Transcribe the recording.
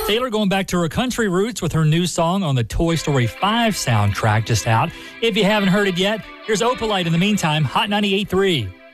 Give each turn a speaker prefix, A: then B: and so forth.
A: Taylor going back to her country roots with her new song on the Toy Story 5 soundtrack just out. If you haven't heard it yet, here's Opalite in the meantime, Hot 98.3.